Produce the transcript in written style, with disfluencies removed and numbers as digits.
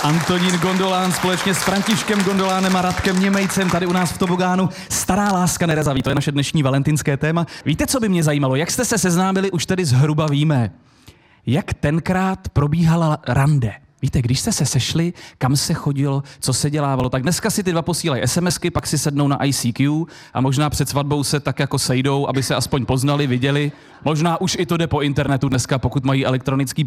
Antonín Gondolán společně s Františkem Gondolánem a Radkem Němejcem tady u nás v Tobogánu. Stará láska nerezaví, to je naše dnešní valentínské téma. Víte, co by mě zajímalo? Jak jste se seznámili, už tedy zhruba víme. Jak tenkrát probíhala rande? Víte, když jste se sešli, kam se chodilo, co se dělávalo, tak dneska si ty dva posílají SMSky, pak si sednou na ICQ a možná před svatbou se tak jako sejdou, aby se aspoň poznali, viděli. Možná už i to jde po internetu dneska, pokud mají elektronický